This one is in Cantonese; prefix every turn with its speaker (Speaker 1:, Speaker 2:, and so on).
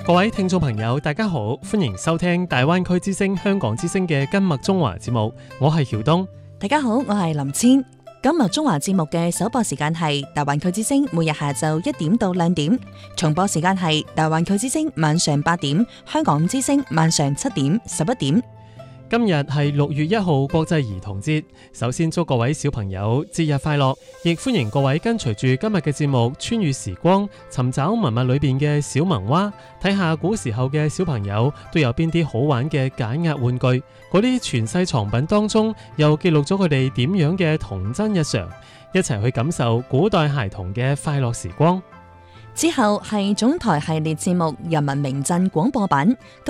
Speaker 1: 各位聽眾朋友，大家好，歡迎收聽大灣區之聲香港之聲嘅今麥中華節目，我係曉東。
Speaker 2: 大家好，我係林千。今麥中華節目嘅首播時間係大灣區之聲每日下晝1點到2點，重播時間係大灣區之聲晚上8點，香港之聲晚上7點、11點。
Speaker 1: 今日係6月1號國際兒童節，首先祝各位小朋友節日快樂，亦歡迎各位跟隨住今日嘅節目穿越時光，尋找文物裏邊嘅小萌娃，睇下古時候嘅小朋友都有邊啲好玩嘅解壓玩具，嗰啲傳世藏品當中又記錄咗佢哋點樣嘅童真日常，一齊去感受古代孩童嘅快樂時光。
Speaker 2: 之後係總台系列節目《人民名鎮廣播版》。